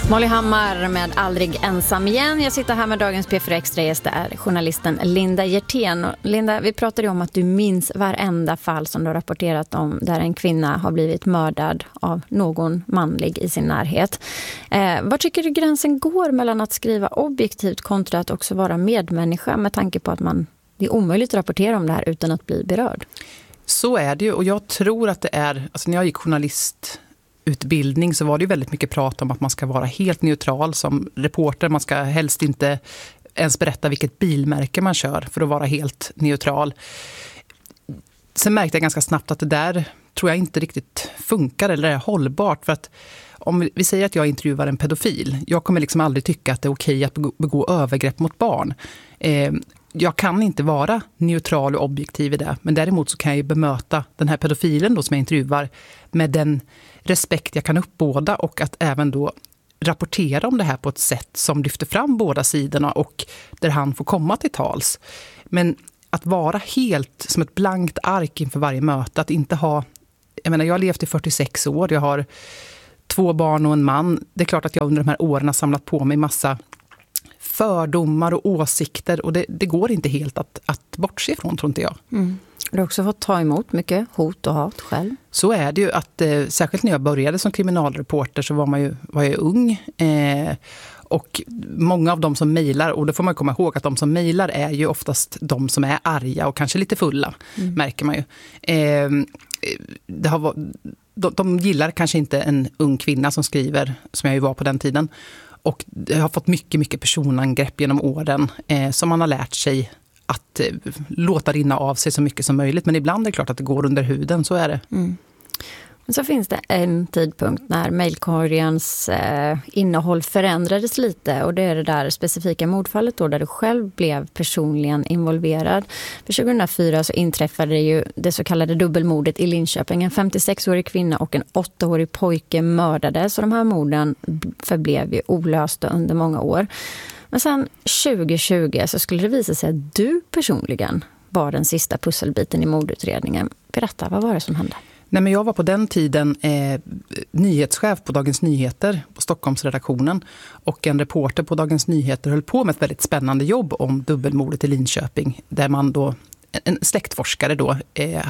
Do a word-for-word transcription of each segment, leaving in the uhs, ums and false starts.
Molly Hammar med Aldrig ensam igen. Jag sitter här med dagens P fyra Extra-gäst, det är journalisten Linda Hjertén. Linda, vi pratade om att du minns varenda fall som du har rapporterat om där en kvinna har blivit mördad av någon manlig i sin närhet. Eh, var tycker du gränsen går mellan att skriva objektivt kontra att också vara medmänniska med tanke på att man, det är omöjligt att rapportera om det här utan att bli berörd? Så är det ju, och jag tror att det är, alltså när jag gick journalist utbildning så var det ju väldigt mycket prat om att man ska vara helt neutral som reporter. Man ska helst inte ens berätta vilket bilmärke man kör för att vara helt neutral. Sen märkte jag ganska snabbt att det där tror jag inte riktigt funkar eller är hållbart. För att om vi säger att jag intervjuar en pedofil, jag kommer liksom aldrig tycka att det är okej att begå, begå övergrepp mot barn. Eh, jag kan inte vara neutral och objektiv i det, men däremot så kan jag ju bemöta den här pedofilen då som jag intervjuar med den respekt jag kan uppbåda och att även då rapportera om det här på ett sätt som lyfter fram båda sidorna och där han får komma till tals. Men att vara helt som ett blankt ark inför varje möte, att inte ha, jag menar jag har levt i fyrtiosex år, jag har två barn och en man. Det är klart att jag under de här åren har samlat på mig massa fördomar och åsikter och det, det går inte helt att, att bortse ifrån, tror inte jag. Mm. Du har också fått ta emot mycket hot och hat själv. Så är det ju att, eh, särskilt när jag började som kriminalreporter så var, man ju, var jag ung. Eh, och många av de som mejlar, och det får man komma ihåg att de som mejlar är ju oftast de som är arga och kanske lite fulla, mm. märker man ju. Eh, det har, de, de gillar kanske inte en ung kvinna som skriver, som jag ju var på den tiden. Och jag har fått mycket, mycket personangrepp genom åren eh, som man har lärt sig att eh, låta rinna av sig så mycket som möjligt. Men ibland är det klart att det går under huden, så är det. Mm. Men så finns det en tidpunkt när mejlkorgens eh, innehåll förändrades lite. Och det är det där specifika mordfallet då, där du själv blev personligen involverad. För tjugohundrafyra så inträffade det ju det så kallade dubbelmordet i Linköping. En femtiosexårig kvinna och en åttaårig pojke mördades. Så de här morden förblev ju olösta under många år. Men sen tjugo tjugo så skulle det visa sig att du personligen var den sista pusselbiten i mordutredningen. Berätta, vad var det som hände? Nej, men jag var på den tiden eh, nyhetschef på Dagens Nyheter på Stockholmsredaktionen, och en reporter på Dagens Nyheter höll på med ett väldigt spännande jobb om dubbelmordet i Linköping, där man då, en släktforskare då eh,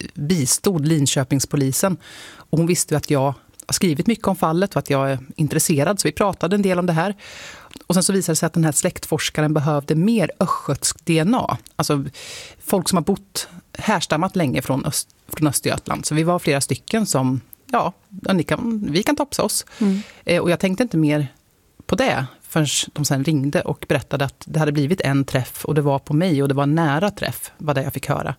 bistod Linköpingspolisen, och hon visste att jag har skrivit mycket om fallet och att jag är intresserad, så vi pratade en del om det här. Och sen så visade det sig att den här släktforskaren behövde mer östgötsk D N A. Alltså folk som har bott, härstammat länge från, Öst, från Östergötland. Så vi var flera stycken som, ja, ni kan, vi kan topsa oss. Mm. Eh, och jag tänkte inte mer på det förrän de sen ringde och berättade att det hade blivit en träff och det var på mig och det var en nära träff, vad det jag fick höra.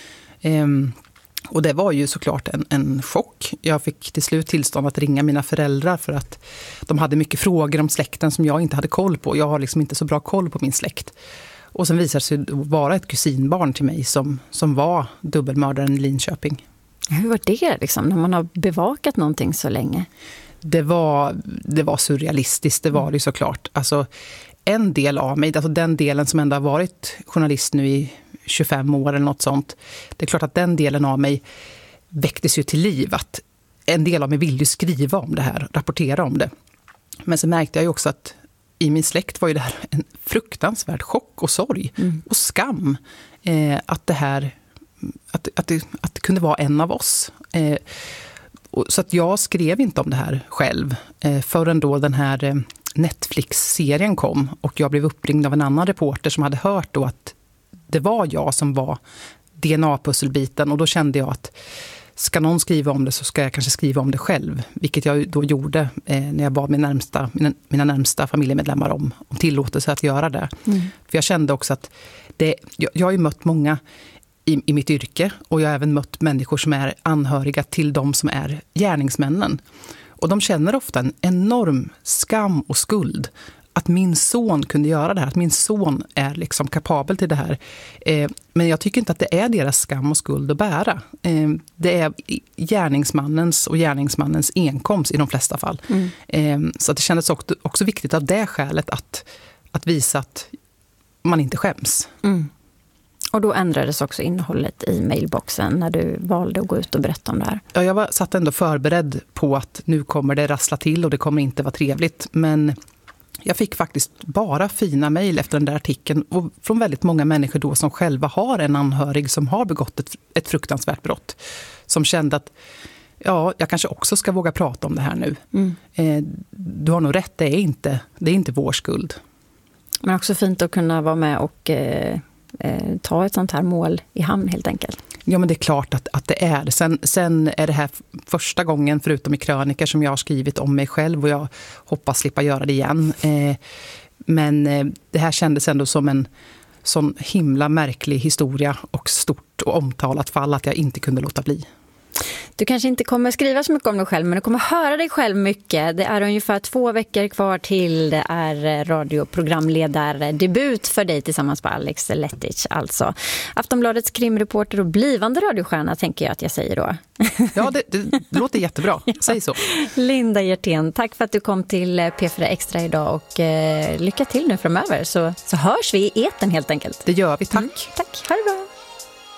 Eh, Och det var ju såklart en, en chock. Jag fick till slut tillstånd att ringa mina föräldrar för att de hade mycket frågor om släkten som jag inte hade koll på. Jag har liksom inte så bra koll på min släkt. Och sen visade det sig vara ett kusinbarn till mig som, som var dubbelmördaren i Linköping. Hur var det liksom, när man har bevakat någonting så länge? Det var, det var surrealistiskt, det var det såklart. Alltså en del av mig, alltså den delen som ändå har varit journalist nu i tjugofem år eller något sånt. Det är klart att den delen av mig väcktes ju till liv. Att en del av mig vill ju skriva om det här, rapportera om det. Men så märkte jag ju också att i min släkt var ju det här en fruktansvärd chock och sorg mm. och skam. Eh, att det här, att, att, det, att det kunde vara en av oss. Eh, och, så att jag skrev inte om det här själv eh, förrän då den här eh, Netflix-serien kom. Och jag blev uppringd av en annan reporter som hade hört då att det var jag som var D N A-pusselbiten, och då kände jag att ska någon skriva om det så ska jag kanske skriva om det själv, vilket jag då gjorde eh, när jag bad min närmsta, mina, mina närmsta familjemedlemmar om, om tillåtelse att göra det. Mm. För jag kände också att det, jag, jag har ju mött många i, i mitt yrke, och jag har även mött människor som är anhöriga till de som är gärningsmännen. Och de känner ofta en enorm skam och skuld att min son kunde göra det här, att min son är liksom kapabel till det här. Eh, men jag tycker inte att det är deras skam och skuld att bära. Eh, det är gärningsmannens och gärningsmannens enkomst i de flesta fall. Mm. Eh, så det kändes också, också viktigt av det skälet att, att visa att man inte skäms. Mm. Och då ändrades också innehållet i mailboxen när du valde att gå ut och berätta om det här? Ja, jag var satt ändå förberedd på att nu kommer det rassla till och det kommer inte vara trevligt. Men jag fick faktiskt bara fina mejl efter den där artikeln och från väldigt många människor då som själva har en anhörig som har begått ett, ett fruktansvärt brott. Som kände att ja, jag kanske också ska våga prata om det här nu. Mm. Eh, du har nog rätt, det är inte, det är inte vår skuld. Men också fint att kunna vara med och eh, eh, ta ett sånt här mål i hamn helt enkelt. Ja, men det är klart att, att det är. Sen, sen är det här första gången, förutom i krönikor, som jag har skrivit om mig själv. Och jag hoppas slippa göra det igen. Eh, men eh, det här kändes ändå som en sån himla märklig historia och stort och omtalat fall att jag inte kunde låta bli. Du kanske inte kommer skriva så mycket om dig själv, men du kommer höra dig själv mycket. Det är ungefär två veckor kvar till det är radioprogramledardebut för dig tillsammans med Alex Lettich. Alltså Aftonbladets krimreporter och blivande radiostjärna, tänker jag att jag säger då. Ja, det, det, det låter jättebra. Säg så. Linda Hjertén, tack för att du kom till P fyra Extra idag och eh, lycka till nu framöver. Så, så hörs vi i eten helt enkelt. Det gör vi, tack. Mm, tack, ha det bra.